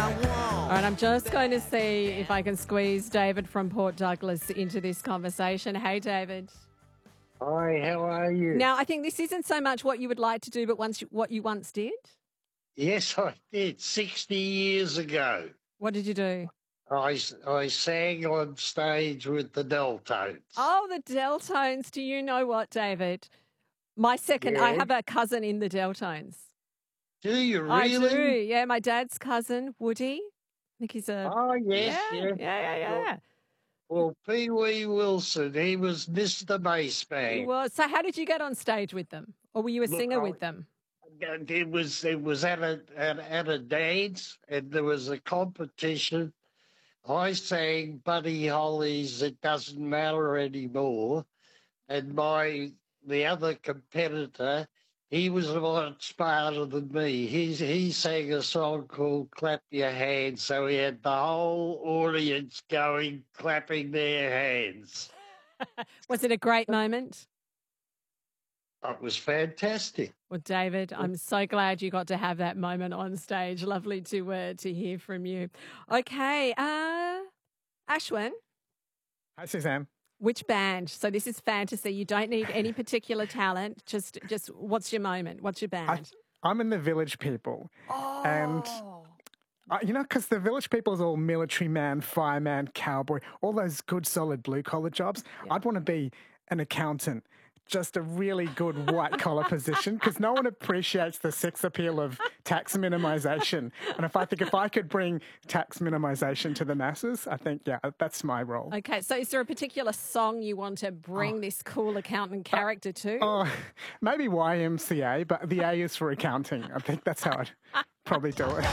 All right, I'm just going to see if I can squeeze David from Port Douglas into this conversation. Hey, David. Hi, how are you? Now, I think this isn't so much what you would like to do, but what you once did. Yes, I did 60 years ago. What did you do? I sang on stage with the Deltones. Oh, the Deltones. Do you know what, David? I Yeah. have a cousin in the Deltones. Do you really? I do, yeah. My dad's cousin, Woody. I think he's a... Oh, yes, Yeah. Well, Pee Wee Wilson, he was Mr. Bass He Man. was. So how did you get on stage with them? Or were you a singer with them? It was at a dance, and there was a competition. I sang Buddy Holly's "It Doesn't Matter Anymore," and the other competitor, he was a lot smarter than me. He sang a song called "Clap Your Hands," so he had the whole audience going clapping their hands. Was it a great moment? It was fantastic. Well, David, I'm so glad you got to have that moment on stage. Lovely to hear from you. Okay, Ashwin. Hi, Suzanne. Which band? So this is fantasy. You don't need any particular talent. Just what's your moment? What's your band? I'm in the Village People. Oh. And, because the Village People is all military man, fireman, cowboy, all those good, solid blue-collar jobs. Yeah. I'd want to be an accountant. Just a really good white-collar position because no one appreciates the sex appeal of tax minimisation. And if I could bring tax minimisation to the masses, I think, that's my role. Okay, so is there a particular song you want to bring this cool accountant character to? Maybe YMCA, but the A is for accounting. I think that's how I'd probably do it.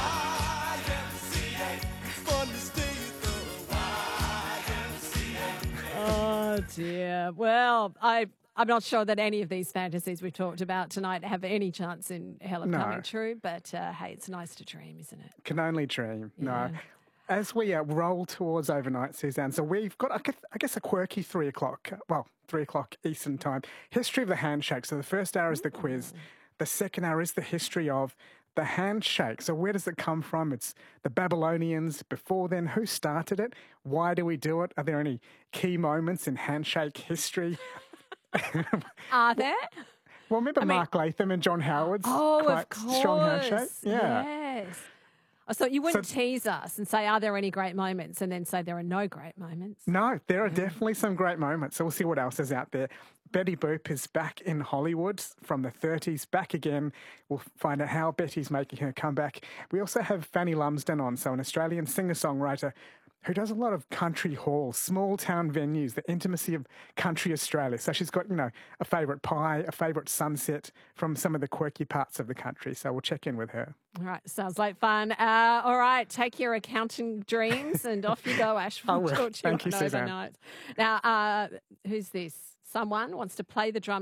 Oh, dear. Well, I'm not sure that any of these fantasies we've talked about tonight have any chance in hell of coming true, but hey, it's nice to dream, isn't it? Can only dream. Yeah. No. As we roll towards overnight, Suzanne, so we've got, I guess, a quirky 3 o'clock Eastern time. History of the handshake. So the first hour is the quiz. The second hour is the history of the handshake. So where does it come from? It's the Babylonians. Before then, who started it? Why do we do it? Are there any key moments in handshake history? Are there? Well, remember Mark Latham and John Howard's of course. strong handshake? Yeah. Yes. So you wouldn't tease us and say, are there any great moments? And then say there are no great moments. No, there are definitely some great moments. So we'll see what else is out there. Betty Boop is back in Hollywood from the 30s, back again. We'll find out how Betty's making her comeback. We also have Fanny Lumsden on, so an Australian singer-songwriter who does a lot of country halls, small town venues, the intimacy of country Australia. So she's got, a favourite pie, a favourite sunset from some of the quirky parts of the country. So we'll check in with her. All right, sounds like fun. All right, take your accounting dreams and off you go, Ash. I will. Thank you, Suzanne. Now, who's this? Someone wants to play the drum